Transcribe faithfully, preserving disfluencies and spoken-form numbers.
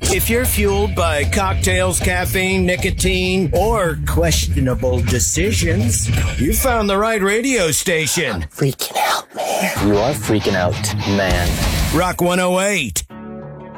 If you're fueled by cocktails, caffeine, nicotine, or questionable decisions, you found the right radio station. Freaking out, man. You are freaking out, man. Rock one oh eight.